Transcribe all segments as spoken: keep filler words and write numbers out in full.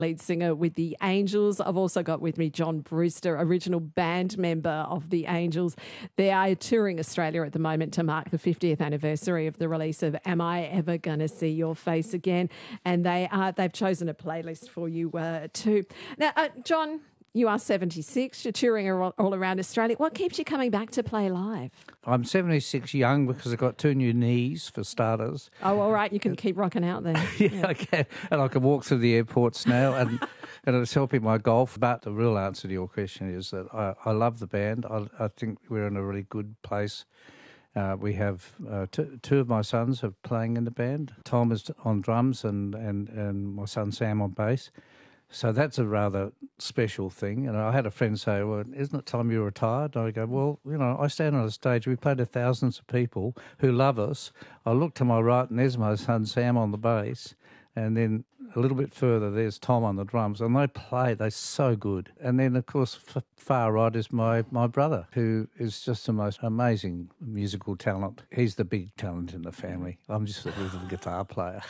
lead singer with the Angels. I've also got with me John Brewster, original band member of the Angels. They are touring Australia at the moment to mark the fiftieth anniversary of the release of Am I Ever Gonna See Your Face Again? And they are, they've chosen a playlist for you uh, too. Now, uh, John, you are seventy-six. You're touring all, all around Australia. What keeps you coming back to play live? I'm seventy-six young because I've got two new knees, for starters. Oh, all right. You can keep rocking out then. yeah, yeah, I can. And I can walk through the airports now, and, and it's helping my golf. But the real answer to your question is that I, I love the band. I, I think we're in a really good place. Uh, we have uh, two, two of my sons are playing in the band. Tom is on drums and, and, and my son Sam on bass. So that's a rather special thing. And I had a friend say, well, isn't it time you retired? And I go, well, you know, I stand on a stage. We play to thousands of people who love us. I look to my right and there's my son Sam on the bass. And then a little bit further, there's Tom on the drums. And they play, they're so good. And then, of course, f- far right is my, my brother, who is just the most amazing musical talent. He's the big talent in the family. I'm just a little guitar player.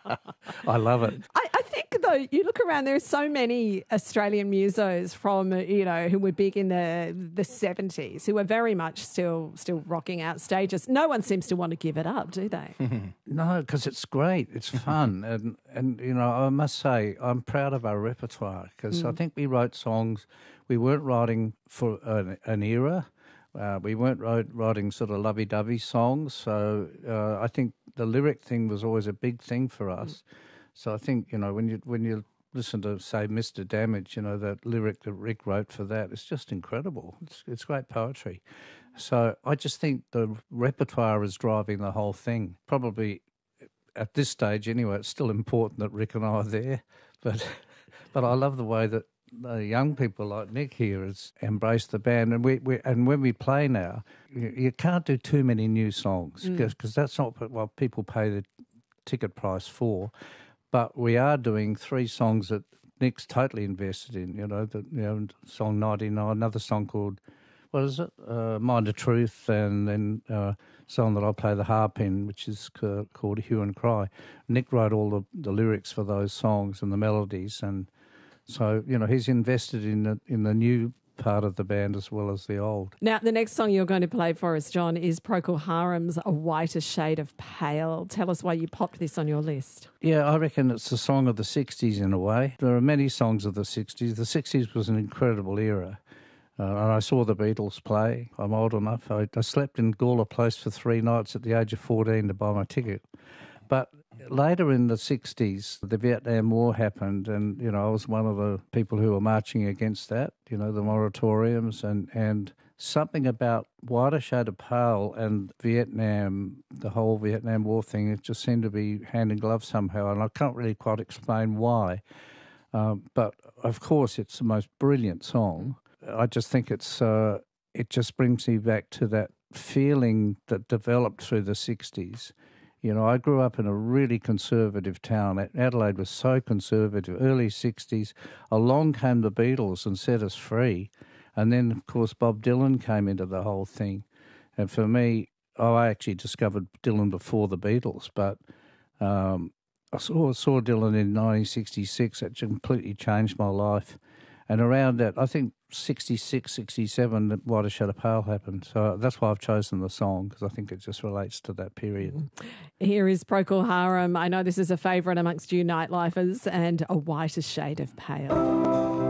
I love it. I, I think, though, you look around, there are so many Australian musos from, you know, who were big in the the seventies, who are very much still still rocking out stages. No one seems to want to give it up, do they? No, because it's great. It's fun. and, and, you know, I must say, I'm proud of our repertoire because mm. I think we wrote songs. We weren't writing for an, an era. Uh, we weren't wrote, writing sort of lovey-dovey songs. So uh, I think the lyric thing was always a big thing for us. Mm. So I think, you know, when you when you listen to, say, Mister Damage, you know, that lyric that Rick wrote for that, it's just incredible. It's, it's great poetry. So I just think the repertoire is driving the whole thing. Probably at this stage anyway, it's still important that Rick and I are there. But but I love the way that the young people like Nick here has embraced the band. And we, we and when we play now, you, you can't do too many new songs because mm. that's not what people pay the ticket price for. But we are doing three songs that Nick's totally invested in, you know, the you know, song ninety-nine, another song called, what is it, uh, Mind of Truth, and then a uh, song that I play the harp in, which is uh, called Hue and Cry. Nick wrote all the, the lyrics for those songs and the melodies, and so, you know, he's invested in the, in the new part of the band as well as the old. Now, the next song you're going to play for us, John, is Procol Harum's A Whiter Shade of Pale. Tell us why you popped this on your list. Yeah, I reckon it's a song of the sixties in a way. There are many songs of the sixties. The sixties was an incredible era. Uh, and I saw the Beatles play. I'm old enough. I, I slept in Gawler Place for three nights at the age of fourteen to buy my ticket. But later in the sixties, the Vietnam War happened, and, you know, I was one of the people who were marching against that, you know, the moratoriums, and, and something about Whiter Shade of Pale and Vietnam, the whole Vietnam War thing, it just seemed to be hand in glove somehow, and I can't really quite explain why. Um, but, of course, it's the most brilliant song. I just think it's uh, it just brings me back to that feeling that developed through the sixties. You know, I grew up in a really conservative town. Adelaide was so conservative, early sixties. Along came the Beatles and set us free. And then, of course, Bob Dylan came into the whole thing. And for me, oh, I actually discovered Dylan before the Beatles, but um, I saw, saw Dylan in nineteen sixty-six. It completely changed my life. And around that, I think sixty-six, sixty-seven, that Whiter Shade of Pale happened. So that's why I've chosen the song, because I think it just relates to that period. Here is Procol Harum. I know this is a favourite amongst you nightlifers, and A Whiter Shade of Pale.